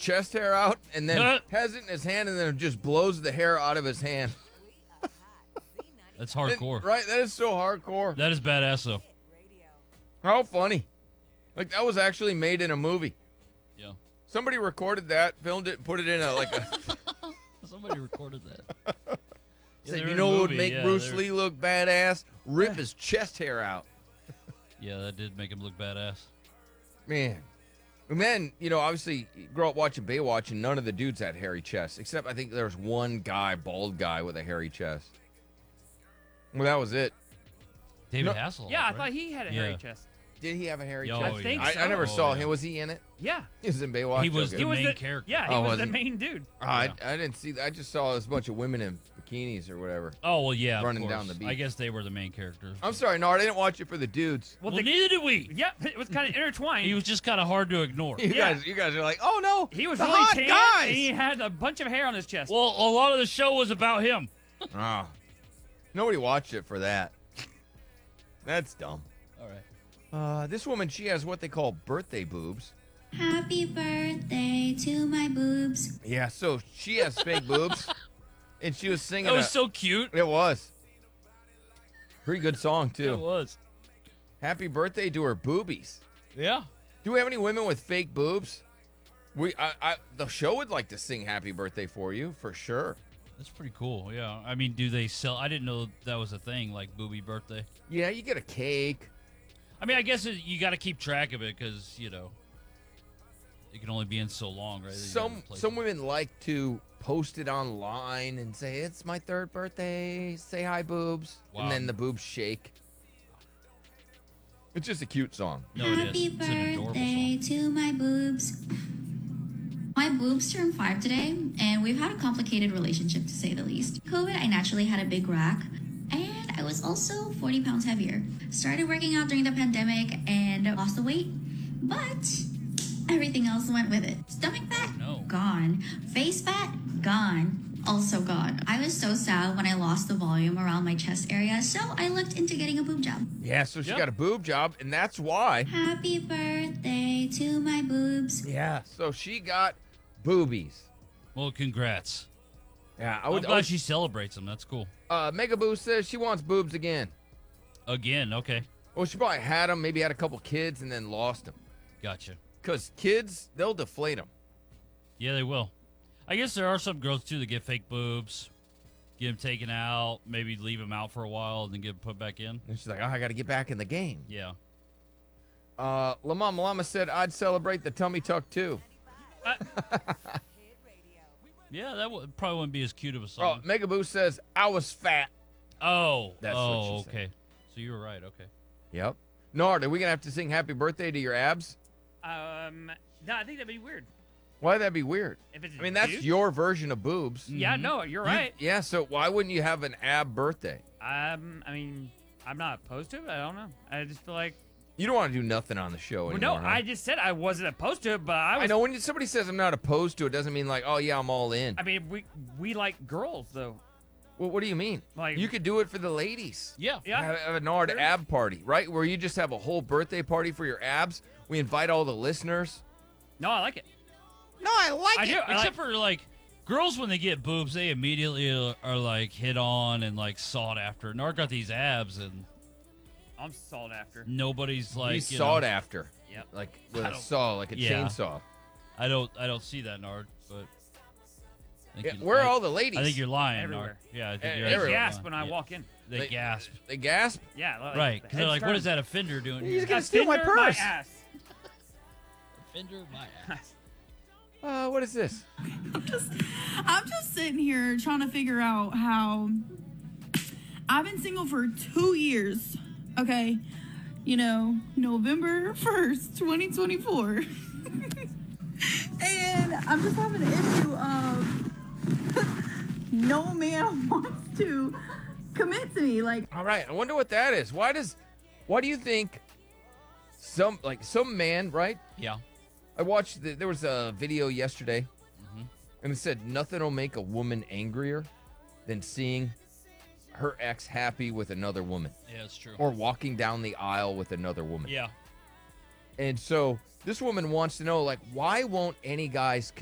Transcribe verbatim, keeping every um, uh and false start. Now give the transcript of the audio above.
chest hair out and then has it in his hand and then just blows the hair out of his hand. That's hardcore. And, right? That is so hardcore. That is badass, though. How funny. Like, that was actually made in a movie. Yeah. Somebody recorded that, filmed it, put it in a, like a... Somebody recorded that. Yeah, said, you know what would make yeah, Bruce they're... Lee look badass? Rip his chest hair out. Yeah, that did make him look badass. Man. And then, you know, obviously, you grow up watching Baywatch, and none of the dudes had hairy chests, except I think there was one guy, bald guy, with a hairy chest. Well, that was it. David No, Hasselhoff, Yeah, I right? thought he had a Yeah. hairy chest. Did he have a hairy Oh, chest? I think yeah. so. I, I never Oh, saw yeah. him. Was he in it? Yeah. He was in Baywatch. He was Okay. the was main the, character. Yeah, he Oh, was was the he? main dude. Oh, I, I didn't see that. I just saw a bunch of women in bikinis or whatever. Oh, well, yeah, of Running course. down the beach. I guess they were the main characters. I'm sorry, no, I didn't watch it for the dudes. Well, the- neither did we. Yeah, it was kind of intertwined. He was just kind of hard to ignore. You Yeah. guys, you guys are like, oh no, He was the really hot tan, guys. and he had a bunch of hair on his chest. Well, a lot of the show was about him. Oh, nobody watched it for that. That's dumb. All right. Uh, this woman, she has what they call birthday boobs. Happy birthday to my boobs. Yeah, so she has fake boobs, and she was singing. That was a- so cute. It was. Pretty good song It too. was. Happy birthday to her boobies. Yeah. Do we have any women with fake boobs? We, I, I, the show would like to sing "Happy Birthday" for you for sure. That's pretty cool. Yeah. I mean, do they sell? I didn't know that was a thing, like booby birthday. Yeah, you get a cake. I mean, I guess it, you got to keep track of it because, you know, it can only be in so long, right? that you gotta Some replace some it. women like to post it online and say it's my third birthday. Say hi, boobs, Wow. and then the boobs shake. It's just a cute song. No, it Happy is. It's an adorable birthday song. to my boobs. My boobs turned five today, and we've had a complicated relationship to say the least. COVID, I naturally had a big rack, and I was also forty pounds heavier. Started working out during the pandemic and lost the weight, but everything else went with it. Stomach fat, No. gone. Face fat, gone. Also gone. I was so sad when I lost the volume around my chest area, so I looked into getting a boob job. Yeah, so she Yep. got a boob job, and that's why. Happy birthday to my boobs. Yeah, so she got boobies. Well, congrats. Yeah, I I'm would. I glad would she celebrates them. That's cool. uh, Mega Boo says she wants boobs again. Again, okay. Well, she probably had them, maybe had a couple kids, and then lost them. Gotcha. Because kids, they'll deflate them. Yeah, they will. I guess there are some girls, too, that get fake boobs, get them taken out, maybe leave them out for a while, and then get them put back in. And she's like, oh, I got to get back in the game. Yeah. Uh, La Mama Llama said, I'd celebrate the tummy tuck too. Yeah, that would, probably wouldn't be as cute of a Oh, song. Mega Boo says, I was fat. Oh, That's what oh, she said. okay. So you were right. Okay. Yep. Nard, are we going to have to sing happy birthday to your abs? Um, no, I think that'd be weird. Why would that be weird? If it's I mean, that's dude. your version of boobs. Yeah, no, you're You- right. yeah, so why wouldn't you have an ab birthday? Um, I mean, I'm not opposed to it. I don't know. I just feel like. You don't want to do nothing on the show Well, anymore. no, huh? I just said I wasn't opposed to it, but I was. I know when somebody says I'm not opposed to it, doesn't mean like, oh yeah, I'm all in. I mean, we we like girls though. Well, what do you mean? Like- you could do it for the ladies. Yeah. Yeah. Have, have a Nard Sure. ab party, right? Where you just have a whole birthday party for your abs. We invite all the listeners. No, I like it. No, I like I do. I Except like, for, like, girls, when they get boobs, they immediately are, are, like, hit on and, like, sought after. Nard got these abs, and I'm sought after. nobody's, like, He's you sought know, after. Yep. Like with I a don't- saw, like a Yeah. chainsaw. I don't I don't see that, Nard, but... I think Yeah, you- where are I- all the ladies? I think you're lying, Everywhere. Nard. Yeah, I think Eh, you're They everywhere. absolutely gasp lying. when I Yeah. walk in. They, They- gasp. They gasp. Yeah. Like, Right, the because they're heads like, what turn. is that offender doing He's here? gonna steal my Offender purse. ass. Offender my ass. Uh, what is this? I'm just, I'm just sitting here trying to figure out how I've been single for two years. Okay, you know, November first, twenty twenty-four, and I'm just having an issue of no man wants to commit to me. Like, All right, I wonder what that is. Why does, why do you think some like some man, right? Yeah. I watched. The, there was a video yesterday, Mm-hmm. and it said nothing will make a woman angrier than seeing her ex happy with another woman, Yeah, it's true. or walking down the aisle with another woman. Yeah. And so this woman wants to know, like, why won't any guys